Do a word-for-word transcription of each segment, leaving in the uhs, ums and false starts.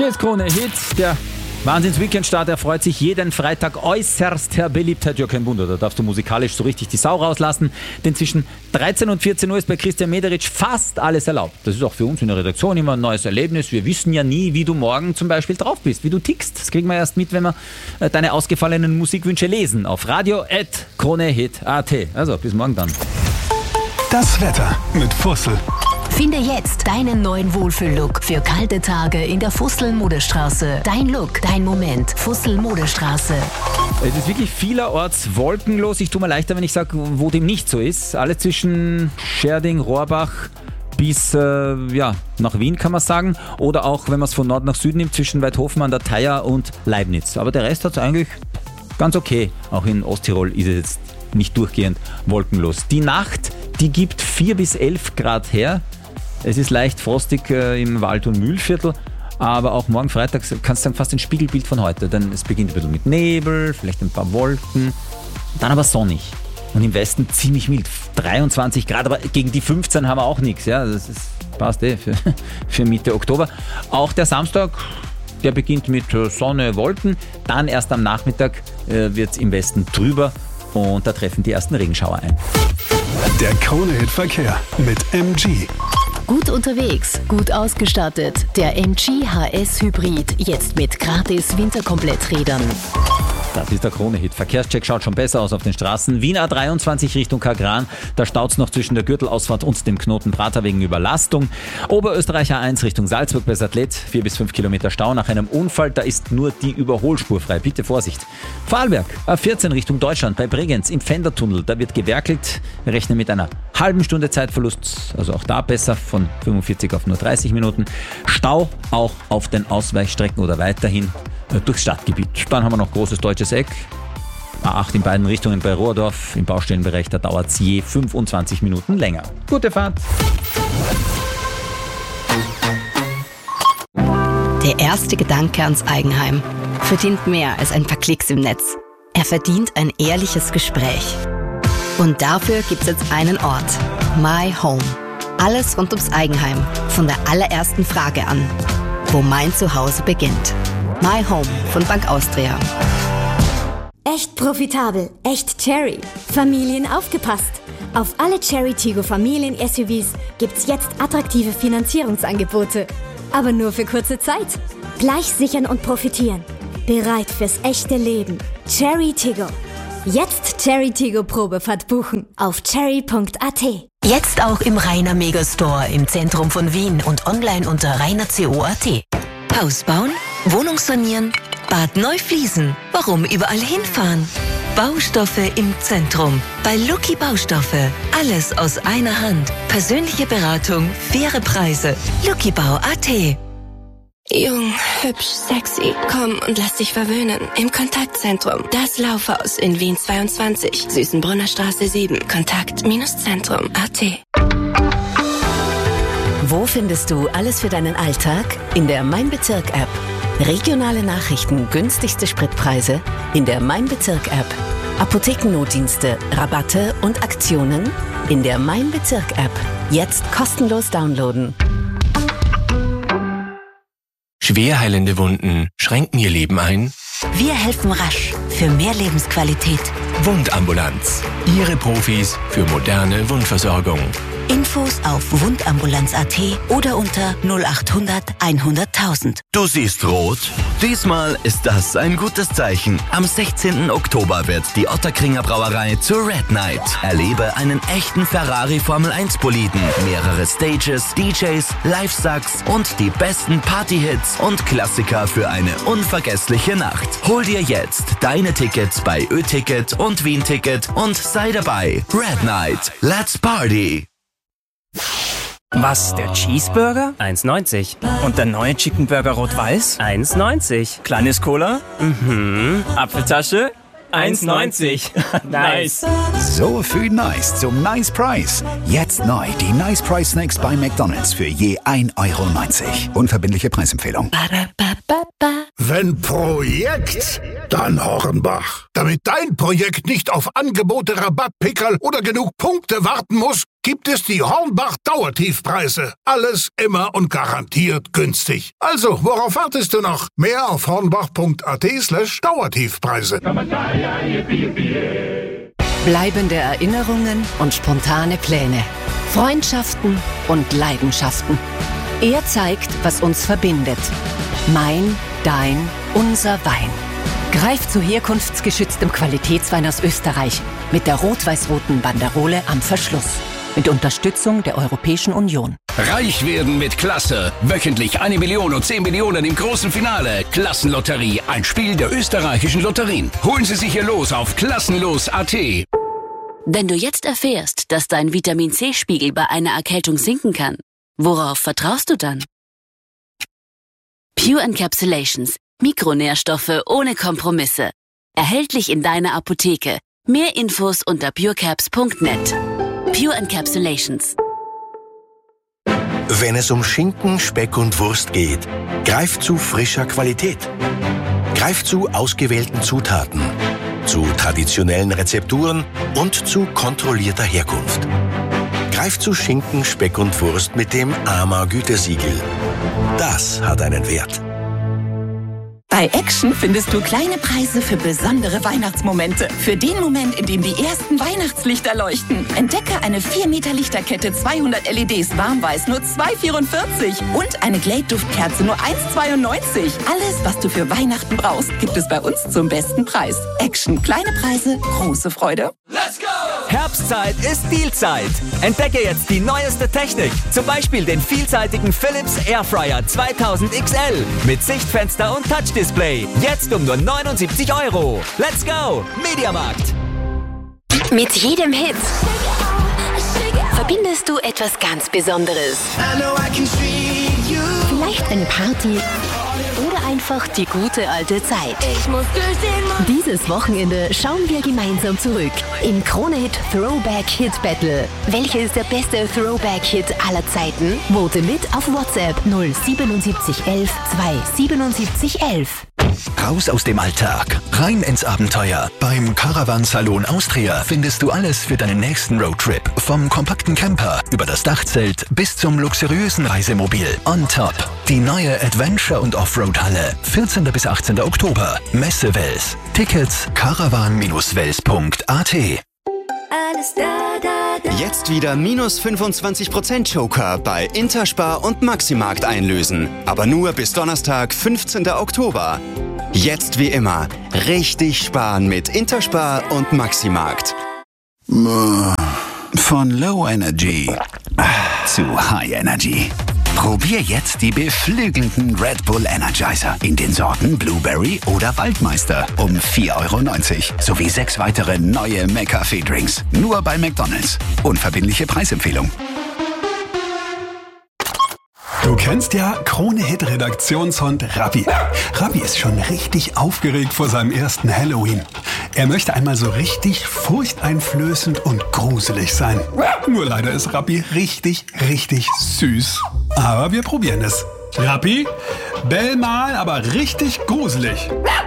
Hier ist Krone Hit, der Wahnsinns-Weekend-Start erfreut sich jeden Freitag äußerster Beliebtheit. Ja, kein Wunder, da darfst du musikalisch so richtig die Sau rauslassen, denn zwischen dreizehn und vierzehn Uhr ist bei Christian Mederitsch fast alles erlaubt. Das ist auch für uns in der Redaktion immer ein neues Erlebnis. Wir wissen ja nie, wie du morgen zum Beispiel drauf bist, wie du tickst. Das kriegen wir erst mit, wenn wir äh, deine ausgefallenen Musikwünsche lesen auf radio at kronehit punkt at. Also, bis morgen dann. Das Wetter mit Fussel. Finde jetzt deinen neuen Wohlfühl-Look für kalte Tage in der Fussel-Modestraße. Dein Look, dein Moment. Fussel-Modestraße. Es ist wirklich vielerorts wolkenlos. Ich tue mir leichter, wenn ich sage, wo dem nicht so ist. Alles zwischen Scherding, Rohrbach bis äh, ja, nach Wien kann man sagen. Oder auch, wenn man es von Nord nach Süden nimmt, zwischen Weidhofen an der Thaya und Leibniz. Aber der Rest hat es eigentlich ganz okay. Auch in Osttirol ist es jetzt nicht durchgehend wolkenlos. Die Nacht, die gibt vier bis elf Grad her. Es ist leicht frostig äh, im Wald- und Mühlviertel, aber auch morgen Freitag kannst du sagen, fast ein Spiegelbild von heute. Denn es beginnt ein bisschen mit Nebel, vielleicht ein paar Wolken, dann aber sonnig. Und im Westen ziemlich mild, dreiundzwanzig Grad, aber gegen die fünfzehn haben wir auch nichts. Ja? Das ist, passt eh für, für Mitte Oktober. Auch der Samstag, der beginnt mit Sonne, Wolken, dann erst am Nachmittag äh, wird es im Westen trüber und da treffen die ersten Regenschauer ein. Der Krone-Hit-Verkehr mit M G. Gut unterwegs, gut ausgestattet. Der M G H S Hybrid, jetzt mit gratis Winterkompletträdern. Das ist der Krone-Hit. Verkehrscheck schaut schon besser aus auf den Straßen. Wien A dreiundzwanzig Richtung Kagran. Da staut es noch zwischen der Gürtelausfahrt und dem Knoten Prater wegen Überlastung. Oberösterreich A eins Richtung Salzburg bei Sattlet. vier bis fünf Kilometer Stau nach einem Unfall. Da ist nur die Überholspur frei. Bitte Vorsicht. Vorarlberg A vierzehn Richtung Deutschland bei Bregenz im Pfändertunnel. Da wird gewerkelt. Wir rechnen mit einer halben Stunde Zeitverlust. Also auch da besser von fünfundvierzig auf nur dreißig Minuten. Stau auch auf den Ausweichstrecken oder weiterhin durchs Stadtgebiet. Dann haben wir noch großes deutsches Eck. A acht in beiden Richtungen bei Rohrdorf. Im Baustellenbereich, da dauert es je fünfundzwanzig Minuten länger. Gute Fahrt! Der erste Gedanke ans Eigenheim verdient mehr als ein paar Klicks im Netz. Er verdient ein ehrliches Gespräch. Und dafür gibt es jetzt einen Ort. My Home. Alles rund ums Eigenheim. Von der allerersten Frage an. Wo mein Zuhause beginnt. My Home von Bank Austria. Echt profitabel, echt Cherry. Familien aufgepasst. Auf alle Cherry Tiggo Familien-S U Vs gibt's jetzt attraktive Finanzierungsangebote. Aber nur für kurze Zeit. Gleich sichern und profitieren. Bereit fürs echte Leben. Cherry Tiggo. Jetzt Cherry Tiggo Probefahrt buchen auf cherry punkt at. Jetzt auch im Rainer Megastore im Zentrum von Wien und online unter rainer punkt co punkt at. Haus bauen? Wohnung sanieren? Bad neu fließen? Warum überall hinfahren? Baustoffe im Zentrum. Bei Lucky Baustoffe. Alles aus einer Hand. Persönliche Beratung, faire Preise. lucky bau punkt at. Jung, hübsch, sexy. Komm und lass dich verwöhnen. Im Kontaktzentrum. Das Laufhaus in Wien zweiundzwanzig. Süßenbrunner Straße sieben. Kontakt-Zentrum punkt at. Wo findest du alles für deinen Alltag? In der Mein Bezirk-App. Regionale Nachrichten, günstigste Spritpreise in der Mein Bezirk-App. Apothekennotdienste, Rabatte und Aktionen in der Mein Bezirk-App. Jetzt kostenlos downloaden. Schwerheilende Wunden schränken ihr Leben ein? Wir helfen rasch für mehr Lebensqualität. Wundambulanz. Ihre Profis für moderne Wundversorgung. Infos auf wundambulanz punkt at oder unter null achthundert hunderttausend. Du siehst rot? Diesmal ist das ein gutes Zeichen. Am sechzehnten Oktober wird die Ottakringer Brauerei zur Red Night. Erlebe einen echten Ferrari Formel eins Boliden, mehrere Stages, D Js, Live-Sucks und die besten Party-Hits und Klassiker für eine unvergessliche Nacht. Hol dir jetzt deine Tickets bei Ö-Ticket und Wien-Ticket und sei dabei. Red Night. Let's party! Was, der Cheeseburger? eins neunzig. Und der neue Chicken Burger Rot-Weiß? eins neunzig. Kleines Cola? Mhm. Apfeltasche? eins neunzig. Nice. So viel Nice zum Nice Price. Jetzt neu die Nice Price Snacks bei McDonald's für je ein Euro neunzig. Unverbindliche Preisempfehlung. Wenn Projekt, dann Hornbach. Damit dein Projekt nicht auf Angebote, Rabatt, Pickerl oder genug Punkte warten muss, gibt es die Hornbach Dauertiefpreise. Alles immer und garantiert günstig. Also, worauf wartest du noch? Mehr auf hornbach.at slash Dauertiefpreise. Bleibende Erinnerungen und spontane Pläne. Freundschaften und Leidenschaften. Er zeigt, was uns verbindet. Mein, dein, unser Wein. Greif zu herkunftsgeschütztem Qualitätswein aus Österreich mit der rot-weiß-roten Banderole am Verschluss. Mit Unterstützung der Europäischen Union. Reich werden mit Klasse. Wöchentlich eine Million und zehn Millionen im großen Finale. Klassenlotterie, ein Spiel der österreichischen Lotterien. Holen Sie sich Ihr Los auf klassenlos punkt at. Wenn du jetzt erfährst, dass dein Vitamin-C-Spiegel bei einer Erkältung sinken kann, worauf vertraust du dann? Pure Encapsulations. Mikronährstoffe ohne Kompromisse. Erhältlich in deiner Apotheke. Mehr Infos unter purecaps punkt net. Pure Encapsulations. Wenn es um Schinken, Speck und Wurst geht, greift zu frischer Qualität. Greift zu ausgewählten Zutaten, zu traditionellen Rezepturen und zu kontrollierter Herkunft. Greift zu Schinken, Speck und Wurst mit dem A M A-Gütesiegel. Das hat einen Wert. Bei Action findest du kleine Preise für besondere Weihnachtsmomente. Für den Moment, in dem die ersten Weihnachtslichter leuchten. Entdecke eine vier Meter Lichterkette zweihundert L E Ds warmweiß nur zwei Euro vierundvierzig und eine Glade-Duftkerze nur eins Euro zweiundneunzig. Alles, was du für Weihnachten brauchst, gibt es bei uns zum besten Preis. Action. Kleine Preise, große Freude. Let's go! Herbstzeit ist Dealzeit. Entdecke jetzt die neueste Technik. Zum Beispiel den vielseitigen Philips Airfryer zweitausend X L mit Sichtfenster und Touchdisplay. Jetzt um nur neunundsiebzig Euro. Let's go! Mediamarkt. Mit jedem Hit verbindest du etwas ganz Besonderes. Vielleicht eine Party oder einfach die gute alte Zeit. Dieses Wochenende schauen wir gemeinsam zurück im Krone-Hit Throwback Hit Battle. Welcher ist der beste Throwback-Hit aller Zeiten? Vote mit auf WhatsApp null siebenundsiebzig elf zwei siebenundsiebzig elf. Raus aus dem Alltag, rein ins Abenteuer. Beim Caravan Salon Austria findest du alles für deinen nächsten Roadtrip. Vom kompakten Camper über das Dachzelt bis zum luxuriösen Reisemobil. On top die neue Adventure- und Offroad-Halle. vierzehnten bis achtzehnten Oktober. Messe Wels. Tickets caravan Bindestrich wels Punkt at. Alles da, da, da. Jetzt wieder minus fünfundzwanzig Prozent Joker bei Interspar und Maximarkt einlösen. Aber nur bis Donnerstag, fünfzehnten Oktober. Jetzt wie immer richtig sparen mit Interspar und Maximarkt. Von Low Energy zu High Energy. Probier jetzt die beflügelnden Red Bull Energizer in den Sorten Blueberry oder Waldmeister um vier Euro neunzig sowie sechs weitere neue McCafé-Drinks. Nur bei McDonald's. Unverbindliche Preisempfehlung. Du kennst ja Krone-Hit-Redaktionshund Rappi. Rappi ist schon richtig aufgeregt vor seinem ersten Halloween. Er möchte einmal so richtig furchteinflößend und gruselig sein. Nur leider ist Rappi richtig, richtig süß. Aber wir probieren es. Rappi, bell mal, aber richtig gruselig.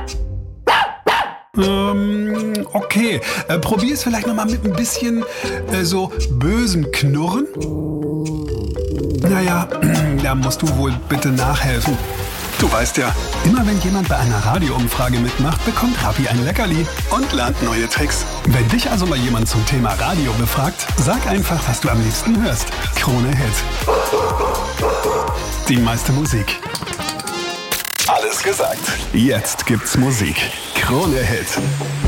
Ähm, okay. Äh, probier es vielleicht nochmal mit ein bisschen äh, so bösem Knurren. Naja, da musst du wohl bitte nachhelfen. Du weißt ja, immer wenn jemand bei einer Radioumfrage mitmacht, bekommt Rappi ein Leckerli und lernt neue Tricks. Wenn dich also mal jemand zum Thema Radio befragt, sag einfach, was du am liebsten hörst. Krone Hit. Die meiste Musik. Alles gesagt. Jetzt gibt's Musik. Krone Hit.